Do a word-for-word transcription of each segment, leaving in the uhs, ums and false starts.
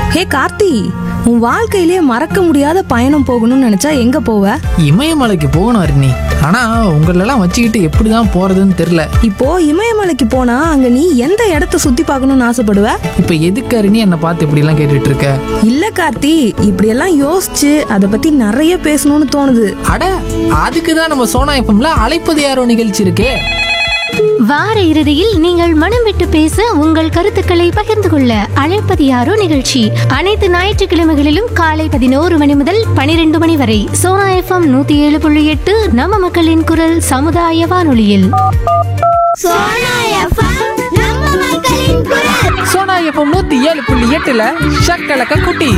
ஹே கார்த்தி, உன் வாழ்க்கையிலேயே மறக்க முடியாத பயணம் போகணும்னு நினைச்சா எங்க போவ? இமயமலைக்கு போகணும் அருணி. ஆனா உங்களெல்லாம் வச்சுக்கிட்டு எப்படிதான் போறதுன்னு தெரியல. இப்போ இமயமலைக்கு போனா அங்க நீ எந்த இடத்த சுத்தி பார்க்கணும்னு ஆசைப்படுவ? இப்ப எதுக்கு அருணி என்னை பார்த்து இப்படி எல்லாம் கேட்டுட்டு இருக்க? இல்ல கார்த்தி, இப்படியெல்லாம் யோசிச்சு அதை பத்தி நிறைய பேசணும்னு தோணுது. அட, அதுக்குதான் நம்ம சோனா எஃப்எம்ல அழைப்பது யாரோ நிகழ்ச்சி இருக்கே. வார இறுதியில் நீங்கள் மனம் விட்டு பேச உங்கள் கருத்துக்களை பகிர்ந்து கொள்ள அழைப்பது யாரோ நிகழ்ச்சி அனைத்து ஞாயிற்றுக்கிழமைகளிலும் காலை பதினோரு மணி முதல் பனிரெண்டு மணி வரை சோனா எஃப்எம் நூத்தி ஏழு புள்ளி எட்டு நம்ம மக்களின் குரல் சமுதாய வானொலியில். சோனா எஃப்எம் நூத்தி ஏழு புள்ளி எட்டுல ஷக்கலக்க குட்டி.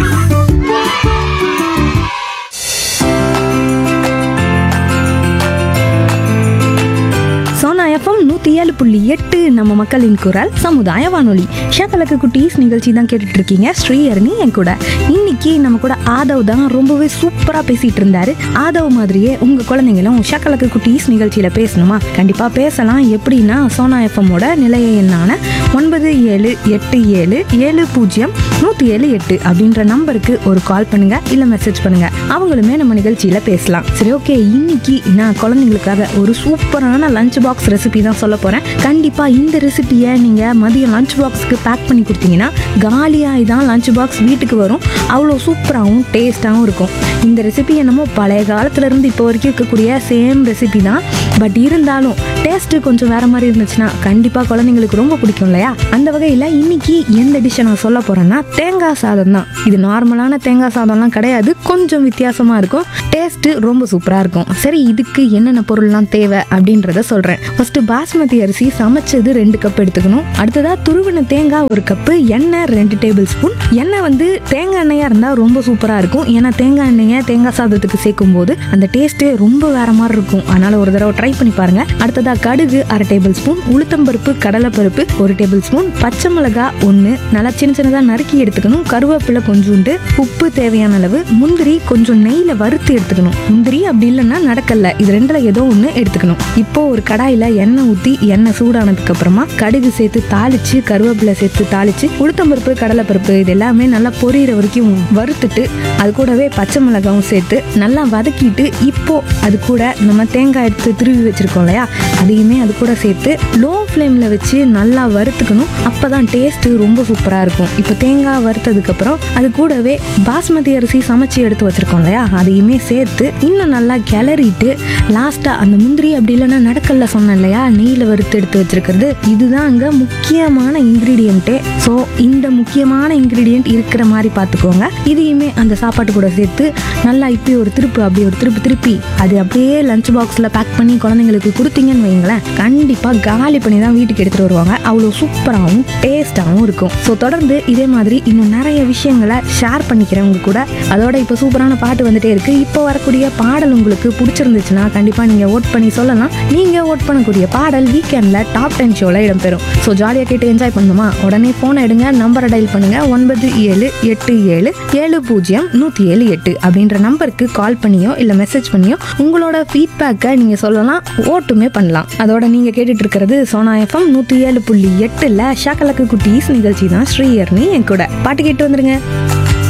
சோனா எஃப்எம் நூத்தி ஏழு புள்ளி எட்டு நம்ம மக்களின் குரல் சமுதாய வானொலி. ஷக்கலக்கு குட்டீஸ் நிகழ்ச்சி தான் கேட்டுட்டு இருக்கீங்க. ஸ்ரீஹரணி என் கூட. இன்னைக்கு நம்ம கூட ஆதவ் தான் ரொம்பவே சூப்பரா பேசிட்டு இருந்தாரு. ஆதவ் மாதிரியே உங்க குழந்தைங்களும் ஷக்கலக்கு குட்டீஸ் நிகழ்ச்சியில பேசணுமா? கண்டிப்பா பேசலாம். எப்படின்னா சோனா எஃப்எம்மோட நிலைய எண்ணான ஒன்பது ஏழு எட்டு ஏழு ஏழு பூஜ்ஜியம் நூத்தி ஏழு எட்டு அப்படின்ற நம்பருக்கு ஒரு கால் பண்ணுங்க, இல்ல மெசேஜ் பண்ணுங்க. அவங்களுமே நம்ம நிகழ்ச்சியில பேசலாம். சரி, ஓகே. இன்னைக்கு நான் குழந்தைங்களுக்காக ஒரு சூப்பரான லஞ்ச் பாக்ஸ் ரெசிபி தான் சொல்ல போறேன். கண்டிப்பா இந்த ரெசிபியை நீங்க மதியம் லஞ்ச் பாக்ஸ்க்கு பேக் பண்ணி கொடுத்தீங்கன்னா காலியாகி தான் லஞ்ச் பாக்ஸ் வீட்டுக்கு வரும். அவ்வளோ சூப்பராகவும் டேஸ்டாகவும் இருக்கும். இந்த ரெசிபி என்னமோ பழைய காலத்துல இருந்து இப்போ வரைக்கும் இருக்கக்கூடிய சேம் ரெசிபி தான். பட் இருந்தாலும் டேஸ்ட் கொஞ்சம் வேற மாதிரி இருந்துச்சுன்னா கண்டிப்பா குழந்தைங்களுக்கு ரொம்ப பிடிக்கும் இல்லையா? அந்த வகையில இன்னைக்கு எந்த டிஷ்ஷை நான் சொல்ல போறேன்னா தேங்காய் சாதம் தான். இது நார்மலான தேங்காய் சாதம்லாம் கிடையாது, கொஞ்சம் வித்தியாசமா இருக்கும். டேஸ்ட் ரொம்ப சூப்பரா இருக்கும். சரி, இதுக்கு என்னென்ன பொருள்லாம் தேவை அப்படின்றத சொல்றேன். ஃபர்ஸ்ட் பாஸ்மதி அரிசி சமைச்சது ரெண்டு கப் எடுத்துக்கணும். அடுத்ததா துருவின தேங்காய் ஒரு கப்பு, எண்ணெய் ரெண்டு டேபிள் ஸ்பூன். எண்ணெய் வந்து தேங்காய் எண்ணெயா இருந்தா ரொம்ப சூப்பரா இருக்கும். ஏன்னா தேங்காய் எண்ணெயை தேங்காய் சாதத்துக்கு சேர்க்கும் போது அந்த டேஸ்டே ரொம்ப வேற மாதிரி இருக்கும். அதனால ஒரு தடவை ட்ரை பண்ணி பாருங்க. அடுத்ததா கடுகு அரை டேபிள் ஸ்பூன், உளுத்தம்பருப்பு கடலைப்பருப்பு ஒரு டேபிள் ஸ்பூன், பச்சை மிளகாய் ஒன்று நல்லா சின்ன சின்னதா நறுக்கி எடுத்துக்கணும். கருவேப்பிலை கொஞ்சோண்டு, உப்பு தேவையான அளவு, முந்திரி கொஞ்சம் நெய்ல வறுத்து எடுத்துக்கணும். முந்திரி அப்படி இல்லைன்னா நடக்கல, இது ரெண்டுல ஏதோ ஒன்று எடுத்துக்கணும். இப்போ ஒரு கடாயில எண்ணெய் ஊற்றி எண்ணெய் சூடானதுக்கு அப்புறமா கடுகு சேர்த்து தாளிச்சு, கருவேப்பிலை சேர்த்து தாளிச்சு, உளுத்தம்பருப்பு கடலைப்பருப்பு இது எல்லாமே நல்லா பொரியிற வரைக்கும் வறுத்துட்டு அது கூடவே பச்சை மிளகாவும் சேர்த்து நல்லா வதக்கிட்டு, இப்போ அது கூட நம்ம தேங்காய் எடுத்து திருவி வச்சிருக்கோம் இல்லையா, அதையுமே அது கூட சேர்த்து லோ ஃப்ளேம்ல வச்சு நல்லா வறுத்துக்கணும். அப்பதான் டேஸ்ட் ரொம்ப சூப்பரா இருக்கும். இப்போ தேங்காய் வறுத்ததுக்கு அப்புறம் அது கூடவே பாஸ்மதி அரிசி சமைச்சு எடுத்து வச்சிருக்கோம் இல்லையா, அதையுமே சேர்த்து இன்னும் நல்லா கிளறிட்டு லாஸ்டா அந்த முந்திரி அப்படி இல்லைன்னா நடக்கல்ல சொன்னேன் இல்லையா, நெய்ல வறுத்து எடுத்து வச்சிருக்கிறது, இதுதான் அங்க முக்கியமான இன்கிரீடியன்ட்டே. ஸோ இந்த முக்கியமான இன்கிரீடியன்ட் இருக்கிற மாதிரி பார்த்துக்கோங்க. இதையுமே அந்த சாப்பாட்டு கூட சேர்த்து நல்லா இப்படி ஒரு திருப்பு அப்படி ஒரு திருப்பு திருப்பி அது அப்படியே லஞ்ச் பாக்ஸ்ல பேக் பண்ணி குழந்தைங்களுக்கு கொடுத்தீங்கன்னு வைங்களேன், கண்டிப்பா காலி பண்ணி தான் வீட்டுக்கு எடுத்துட்டு வருவாங்க. அவ்வளோ சூப்பராகவும் டேஸ்டாகவும் இருக்கும். ஸோ தொடர்ந்து இதே மாதிரி இன்னும் நிறைய விஷயங்களை ஷேர் பண்ணிக்கிறேன் உங்க கூட. அதோட இப்போ சூப்பரான பாட்டு வந்துட்டே இருக்கு. இப்போ வரக்கூடிய பாடல் உங்களுக்கு பிடிச்சிருந்துச்சுன்னா கண்டிப்பா நீங்க ஓட் பண்ணி சொல்லலாம். நீங்க ஓட் பண்ணக்கூடிய பாடல் வீக்கெண்ட்ல டாப் டென் ஷோல இடம்பெறும். ஸோ ஜாலியாக கேட்டு என்ஜாய் பண்ணுமா? உடனே போனை எடுங்க, நம்பரை டயல் பண்ணுங்க, ஒன்பது ஏழு எட்டு ஏழு ஏழு பூஜ்ஜியம் நூத்தி ஏழு எட்டு அப்படின்ற நம்பருக்கு கால் பண்ணியோ இல்ல மெசேஜ் பண்ணியோ உங்களோட ஃபீட்பேக்கை நீங்க சொல்லலாம், ஓட்டுமே பண்ணலாம். அதோட நீங்க கேட்டுட்டு இருக்கிறது சோனா எஃப்எம் நூத்தி ஏழு புள்ளி எட்டுல ஷக்கலக்கு குட்டீஸ் நிகழ்ச்சி தான். ஸ்ரீஹரணி என் கூட. பாட்டு கேட்டு வந்துருங்க.